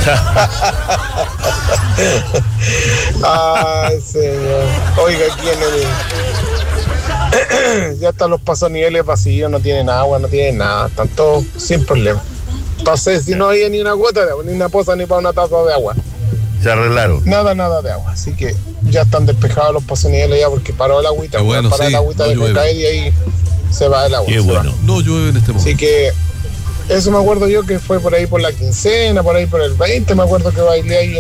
Ay, señor. Oiga, aquí en el... ya están los pasanieles vacíos, no tienen agua, no tienen nada, están todos sin problema. Entonces, si no había ni una gota de agua, ni una poza, ni para una taza de agua. Se arreglaron. Nada de agua, así que ya están despejados los pasanieles ya porque paró el agüita. Bueno, paró el agüita de caer y ahí se va el agua. Qué bueno. No llueve en este momento. Así que eso me acuerdo yo que fue por ahí por la quincena, por ahí por el 20, me acuerdo que bailé ahí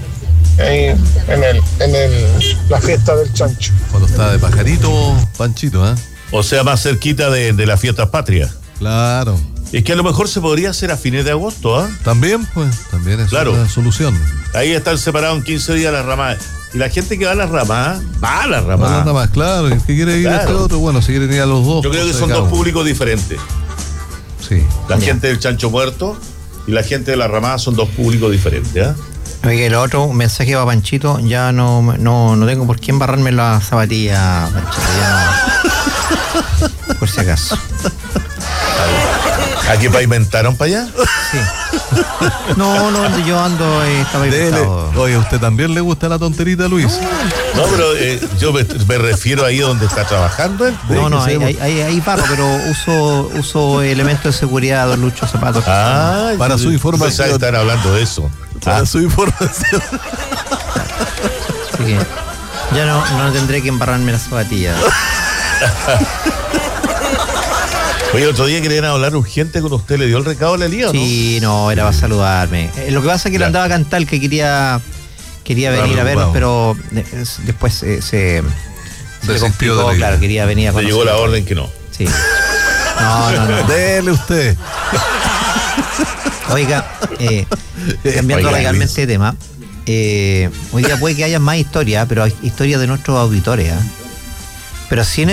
en la fiesta del chancho. Cuando está de pajarito, Panchito, ¿eh? O sea, más cerquita de las fiestas patrias. Claro. Es que a lo mejor se podría hacer a fines de agosto, ¿ah? También, pues, también es Claro. una solución. Ahí están separados en 15 días las ramadas. Y la gente que va a las ramadas, va a las Nada ramadas. más, claro. El que quiere ir a este Claro. otro, bueno, si quieren ir a los dos. Yo creo que cosa son de cada dos uno. públicos diferentes. Sí. La gente del chancho muerto y la gente de las ramadas son dos públicos diferentes, ¿ah? Oye, el otro mensaje va Panchito, ya no tengo por qué embarrarme la zapatilla, Panchito, ya no. Por si acaso. ¿A qué pavimentaron para allá? Sí. No, donde yo ando está Dele. pavimentado. Oye, ¿a usted también le gusta la tonterita, Luis? No, pero yo me refiero ahí donde está trabajando él. No, ahí paro, pero uso elementos de seguridad, don Lucho Zapatos. Ah, Para su información. Pensaba que estaban hablando de eso. Para su información. Así que ya no tendré que embarrarme las zapatillas. Oye, otro día querían hablar urgente con usted, ¿le dio el recado a la Lía o no? Sí, no, era para saludarme. Lo que pasa es que le andaba a cantar que quería venir a vernos, pero después se le Desistió complicó, de la idea. claro, quería venir a Le conocer. llegó la orden que no. Sí. No. Dele usted. Oiga, cambiando Oiga, radicalmente de tema, hoy día puede que haya más historias, pero hay historias de nuestros auditores, ¿eh? Pero sin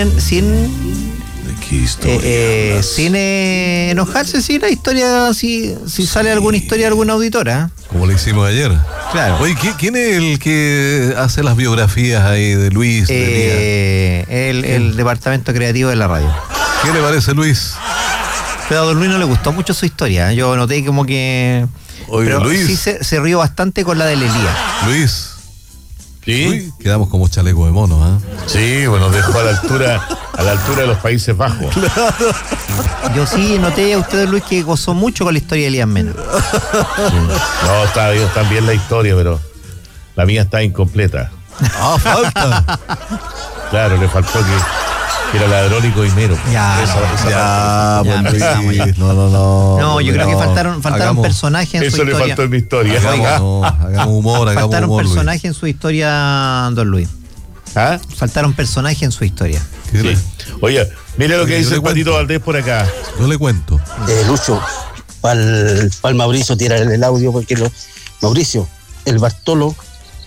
enojarse si la historia, si sale alguna historia de alguna auditora. Como le hicimos ayer. Claro. Oye, ¿quién es el que hace las biografías ahí de Luis? El departamento creativo de la radio. ¿Qué le parece, Luis? Pero a don Luis no le gustó mucho su historia. Yo noté como que... Oye, pero Luis. sí se rió bastante con la de Elías. Luis. ¿Sí? Uy, quedamos como chaleco de mono, ¿ah? Sí, bueno, dejó a la altura de los Países Bajos. Yo sí noté a usted, Luis, que gozó mucho con la historia de Elías Mena. No, está bien la historia, pero la mía está incompleta. Ah, falta. Claro, le faltó que era ladrón y coimero. Ya, Ya, pues, empezamos ya. Luis. No. No, yo creo que faltaron Hagamos- personajes en Eso su le historia. faltó en mi historia. Hagamos humor, Faltaron Luis. personajes en su historia, don Luis. ¿Ah? Faltaron personajes en su historia. ¿Qué Sí. le- Oye, mire lo que Yo dice le el Patito cuento. Valdés por acá. Yo le cuento. Lucho, para el Mauricio tirar el audio, porque Mauricio, el Bartolo,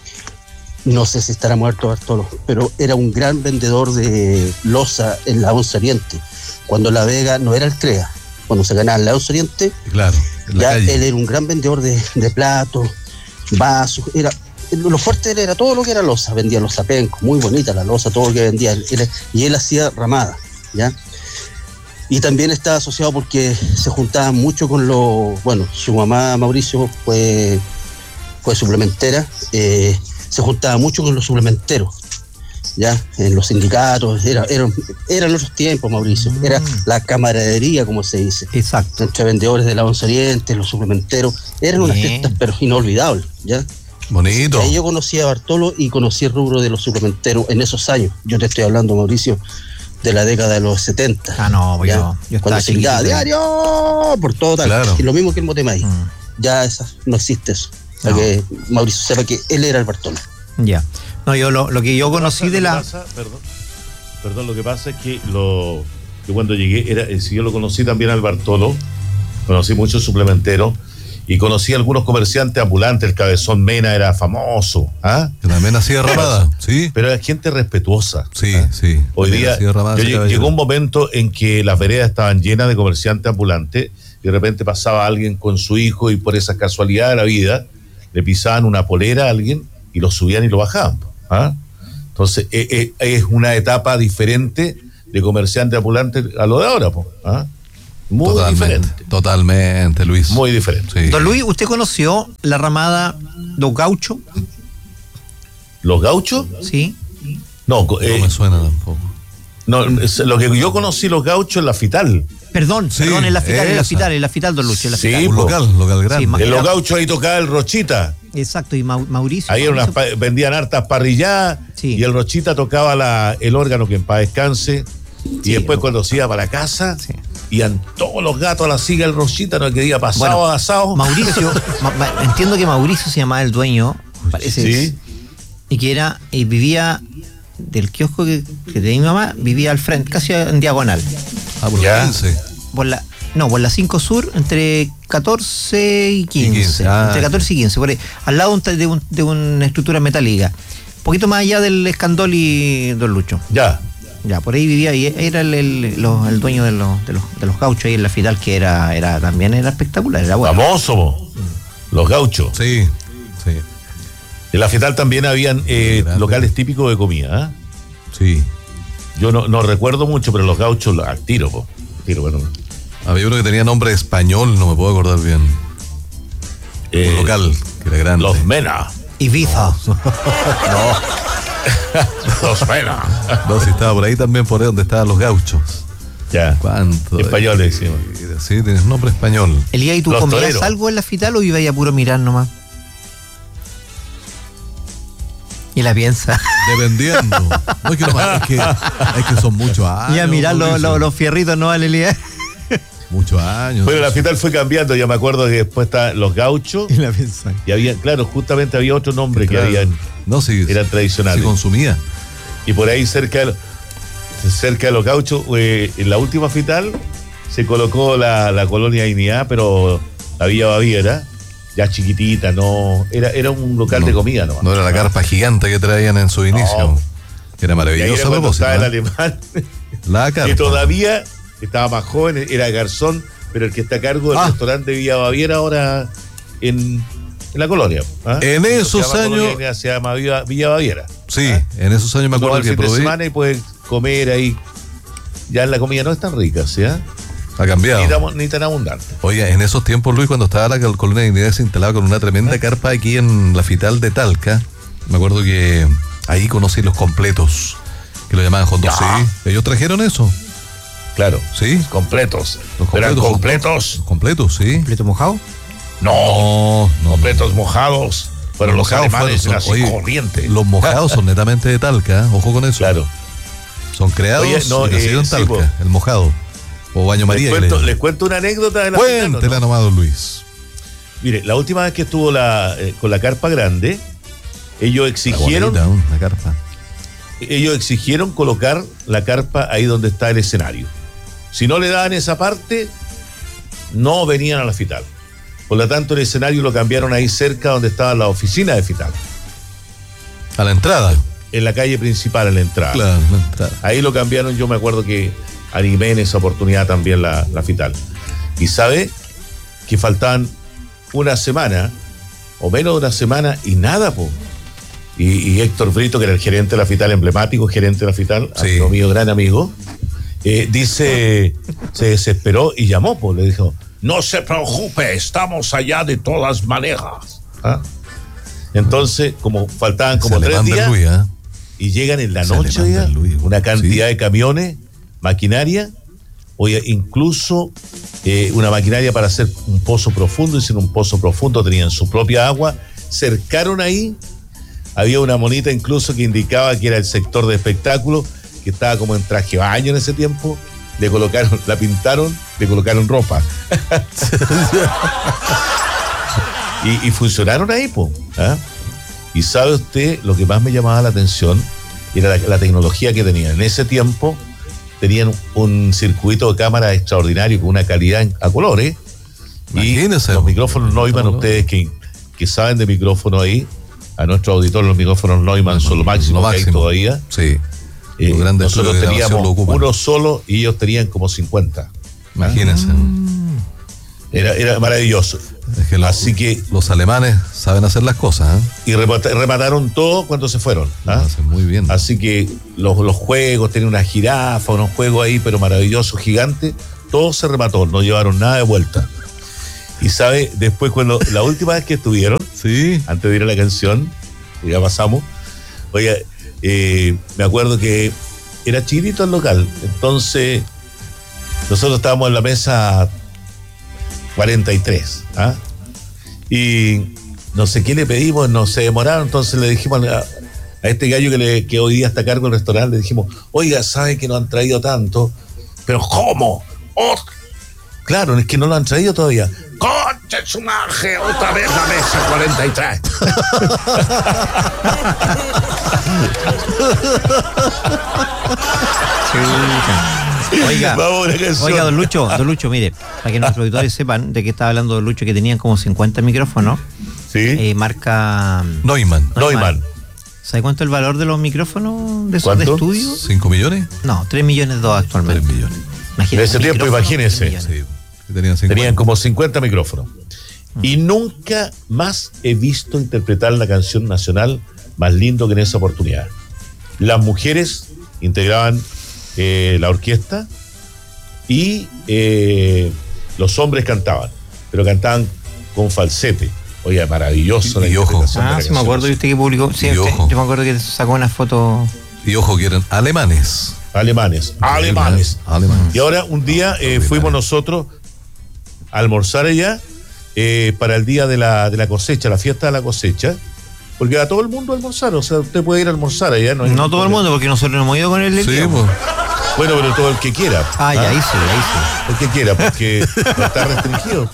no sé si estará muerto Bartolo, pero era un gran vendedor de loza en la Once Oriente. Cuando La Vega no era el CREA, cuando se ganaba en la Once Oriente, Claro, en la ya calle. él era un gran vendedor de platos, vasos, lo fuerte de él era todo lo que era loza, vendía los zapencos, muy bonita la loza, todo lo que vendía, y él hacía ramada, ¿ya? Y también estaba asociado porque se juntaba mucho con su mamá Mauricio fue suplementera, se juntaba mucho con los suplementeros, ya, en los sindicatos, eran otros tiempos, Mauricio, era la camaradería, como se dice. Exacto. Entre vendedores de la Once Oriente, los suplementeros, eran unas Bien. fiestas pero inolvidables, ¿ya? Bonito. Ahí yo conocí a Bartolo y conocí el rubro de los suplementeros en esos años. Yo te estoy hablando, Mauricio, de la década de los 70. Ah, no, pues ¿ya? yo estaba Cuando se gritaba chiquitito. diario por todo tal. Claro. Y lo mismo que el Motemay. Mm. Ya no existe eso. Para No. que Mauricio sepa que él era el Bartolo. Ya. No, yo lo que yo conocí de la... Perdón, lo que pasa es que yo cuando llegué, si yo lo conocí también al Bartolo, conocí muchos suplementeros y conocí a algunos comerciantes ambulantes, el Cabezón Mena era famoso, ¿ah? Que también hacía ramada, ¿sí? Pero era gente respetuosa. Sí, ¿ah? sí. Hoy También día hacía ramada ese caballero. llegó un momento en que las veredas estaban llenas de comerciantes ambulantes y de repente pasaba alguien con su hijo y por esa casualidad de la vida le pisaban una polera a alguien y lo subían y lo bajaban, ¿ah? Entonces es una etapa diferente de comerciante ambulante a lo de ahora, ¿ah? Muy diferente. Totalmente, Luis. Muy diferente. Sí. Don Luis, ¿usted conoció la ramada Los Gauchos? ¿Los gauchos? Sí. No, No me suena tampoco. no, lo que yo conocí los gauchos en la Fital. Perdón, Sí, en la Fital, esa. en la Fital, Don Lucho, en la Sí, Fital. Un po. local grande. Sí, En Era- los gauchos ahí tocaba el Rochita. Exacto, y Mauricio. Ahí vendían hartas parrilladas Sí. y el Rochita tocaba el órgano, que en paz descanse. Sí, Y después lo- cuando se iba para la casa, Sí. iban todos los gatos a la siga el Rochita, no quería pasado Bueno, asado. Mauricio, entiendo que Mauricio se llamaba el dueño, parece. Sí. Y vivía del kiosco que tenía mi mamá, vivía al frente, casi en diagonal. Por Ya. 15. Por la 5 Sur, entre 14 y 15. 15, Entre 14 y 15, por ahí, al lado de una estructura metálica. Un poquito más allá del Escandoli, Don Lucho. Ya. Ya, por ahí vivía y era el dueño de los gauchos ahí en la Fidal, que también era espectacular, era bueno. Famoso, po. Los gauchos. Sí. En la Fital también habían Grande. locales típicos de comida. ¿Ah? Sí. Yo no recuerdo mucho, pero los gauchos al tiro, po. Bueno. Había uno que tenía nombre español, no me puedo acordar bien. Un local, que era grande. Los Mena. Ibiza. Los Mena. No, si estaba por ahí también, por ahí donde estaban los gauchos. Ya. ¿Cuánto? Españoles, decimos. Sí, tienes nombre español. Elías, ¿y tú Los comías toreros. algo en la Fital o ibas a puro mirar nomás? Y la piensa. Dependiendo. No, es que son muchos años. Y a mirar Mauricio. los fierritos, ¿no, al Elías? Muchos años. Bueno, la Fital fue cambiando. Yo me acuerdo que después estaban los gauchos. Y la piensa. Y había, claro, justamente había otro nombre que Claro. habían, No, sí. eran tradicionales. Se consumía. Y por ahí cerca de los gauchos, en la última Fital, se colocó la colonia Dignidad, pero la Villa Baviera, ya chiquitita, no, era un local de comida, ¿no? No era la carpa gigante que traían en su inicio. Era Y ahí maravilloso era a cuando propósito. estaba el ¿eh? alemán, La carpa. que todavía estaba más joven, era garzón, pero el que está a cargo del restaurante de Villa Baviera ahora en la colonia. ¿ah? En No se esos llama Colonia años- Dignidad, se llama Villa Baviera. Sí, ¿ah? en esos años me Uno va acuerdo el que fin de probé. semana y puedes comer ahí. Ya la comida no es tan rica, ¿sí? Ha cambiado. Ni tan abundante. Oye, en esos tiempos, Luis, cuando estaba la colonia de Dignidad, se instalaba con una tremenda carpa aquí en la Fital de Talca. Me acuerdo que ahí conocí los completos, que lo llamaban hot dog. Ya. Sí, ellos trajeron eso. Claro. Sí, Completos. Los ¿Eran completos, completos? los completos, sí. ¿Completo mojado? No. No. Completos mojados. Pero los mojados alemanes fueron- eran así oye, corrientes. Los mojados son netamente de Talca, ¿eh? Ojo con eso. Claro. Son creados Oye, no, y nacidos en sí, Talca, po. el mojado. O baño María. Les cuento una anécdota de la Fital, ¿no? Cuéntela nomás, don Luis. Mire, la última vez que estuvo con la carpa grande, ellos exigieron La carpa. colocar la carpa ahí donde está el escenario. Si no le daban esa parte, no venían a la Fital. Por lo tanto, el escenario lo cambiaron ahí cerca donde estaba la oficina de Fital, A la entrada. en la calle principal, en la entrada. Claro, la entrada. Ahí lo cambiaron, yo me acuerdo que animé en esa oportunidad también la Fital. Y sabe que faltaban una semana, o menos de una semana, y nada, po. Y Héctor Brito, que era el gerente de la Fital, emblemático gerente de la Fital, Sí. amigo mío, gran amigo, dice, se desesperó y llamó, pues, le dijo, no se preocupe, estamos allá de todas maneras. ¿Ah? Entonces, como faltaban como Se le 3 manda el días, Luis, ¿eh? y llegan en la Se le noche, manda oiga, el Luis, una cantidad sí. de camiones, maquinaria, oye, incluso una maquinaria para hacer un pozo profundo, hicieron un pozo profundo, tenían su propia agua, cercaron ahí, había una monita incluso que indicaba que era el sector de espectáculo, que estaba como en traje de baño en ese tiempo, la pintaron, le colocaron ropa. y funcionaron ahí, po. ¿Ah? Y sabe usted, lo que más me llamaba la atención era la tecnología que tenían. En ese tiempo tenían un circuito de cámara extraordinario con una calidad a colores. Y Imagínese. los micrófonos Neumann, No. ustedes que saben de micrófono ahí, a nuestro auditor los micrófonos Neumann son lo máximo que hay todavía. Sí. Los grandes Nosotros estudios de grabación teníamos lo ocupan. uno solo y ellos tenían como 50. Imagínense. Era maravilloso. Es que Así que, los alemanes saben hacer las cosas, ¿eh? y remataron todo cuando se fueron. Lo ¿ah? hacen muy bien. Así que los juegos, tenían una jirafa, unos juegos ahí, pero maravillosos, gigantes, todo se remató, no llevaron nada de vuelta. Y sabe, después cuando la última vez que estuvieron, Sí. antes de ir a la canción, ya pasamos, oye, me acuerdo que era chiquitito el local, entonces nosotros estábamos en la mesa 43, ¿ah? Y no sé qué le pedimos, no se demoraron, entonces le dijimos a este gallo que hoy día está a cargo del restaurante, le dijimos, oiga, ¿sabe que no han traído tanto? Pero ¿cómo? ¡Oh! Claro, es que no lo han traído todavía. ¡Concha su maje! Otra vez la mesa 43. Oiga, Vamos a una canción. oiga, don Lucho, mire, para que nuestros auditores sepan de qué estaba hablando don Lucho, que tenían como 50 micrófonos, Sí. marca Neumann. Neumann. ¿Sabe cuánto es el valor de los micrófonos de esos de ¿Cuánto? estudio? 5 millones. No, 3 millones 2 actualmente. 3 millones. Imagínate, En ese un tiempo, micrófono, imagínese. 3 millones. Sí. Tenían 50. Tenían como 50 micrófonos. Y nunca más he visto interpretar la canción nacional más lindo que en esa oportunidad. Las mujeres integraban la orquesta y los hombres cantaban, pero cantaban con falsete. Oye, maravilloso la Y ojo. interpretación de la Ah, sí, me canción. acuerdo de usted que publicó. Sí, Y usted, ojo. yo me acuerdo que sacó una foto. Y ojo, que eran alemanes. Alemanes. Alemanes. Y ahora un día fuimos nosotos a almorzar allá para el día de la cosecha, la fiesta de la cosecha, porque a todo el mundo a almorzar, o sea, usted puede ir a almorzar allá. No, hay No ningún todo el problema. mundo, porque nosotros nos hemos ido con el Sí, Diego. pues. Bueno, pero todo el que quiera. Ah, ya, ahí sí. El que quiera, porque no está restringido.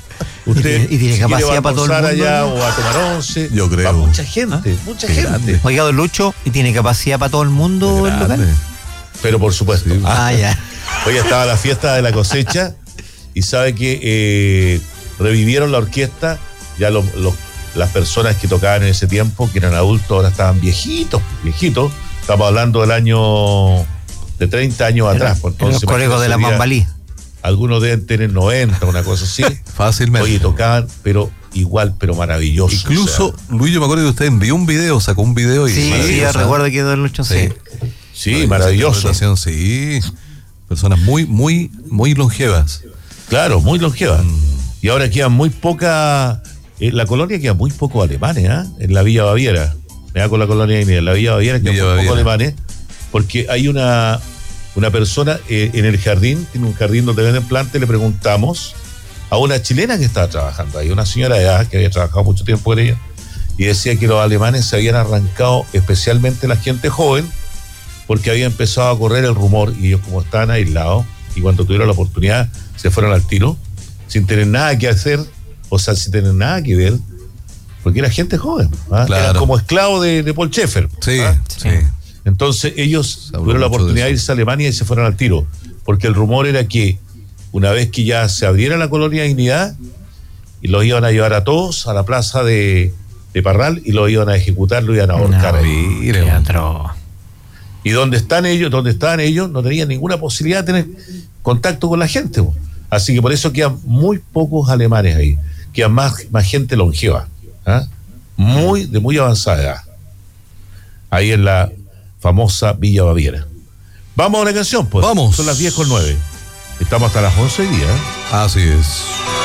Usted Y tiene si capacidad quiere va a para todo el almorzar mundo, allá ¿no? o a tomar once. Yo creo. Va mucha gente, mucha Qué gente. grande. Oiga, don Lucho, ¿y tiene capacidad para todo el mundo el Grande. local? Pero por supuesto. Sí. Ah, ya. Hoy estaba la fiesta de la cosecha y sabe que revivieron la orquesta, ya las personas que tocaban en ese tiempo, que eran adultos, ahora estaban viejitos. Estamos hablando del año de 30 años atrás. Pues, Los entonces, colegas de la imagínense, Mambalí. algunos deben tener 90, una cosa así. Fácilmente. Oye, tocaban, pero igual, pero maravilloso. Incluso, o sea, Luis, yo me acuerdo que usted envió un video, sacó un video y Sí, maravilloso, sí, recuerdo que don Lucho sí. sí, maravilloso. Interpretación, sí. Personas muy, muy, muy longevas. Claro, muy longeva. Y ahora quedan muy pocas. La colonia queda muy pocos alemanes, ¿ah? En la Villa Baviera. Me da con la colonia India. En la Villa Baviera quedan Villa muy pocos Baviera. alemanes. Porque hay una persona en el jardín, tiene un jardín donde venden plantas, y le preguntamos a una chilena que estaba trabajando ahí, una señora de edad que había trabajado mucho tiempo con ella, y decía que los alemanes se habían arrancado, especialmente la gente joven, porque había empezado a correr el rumor, y ellos como estaban aislados, y cuando tuvieron la oportunidad, se fueron al tiro, sin tener nada que hacer, o sea, sin tener nada que ver, porque era gente joven, ¿ah? Claro. Eran como esclavos de Paul Schaeffer. Sí, ¿ah? sí. Entonces ellos habló tuvieron la mucho oportunidad de de eso. irse a Alemania y se fueron al tiro, porque el rumor era que una vez que ya se abriera la colonia Dignidad, y los iban a llevar a todos a la plaza de Parral y los iban a ejecutar, los iban a ahorcar ahí. Mire, Qué atroz. Y donde estaban ellos, no tenían ninguna posibilidad de tener contacto con la gente. Po. Así que por eso quedan muy pocos alemanes ahí, quedan más gente longeva, ¿ah? De muy avanzada edad, ahí en la famosa Villa Baviera. Vamos a una canción, pues. Vamos. Son las 10:09. Estamos hasta las 11 hoy día. Así es.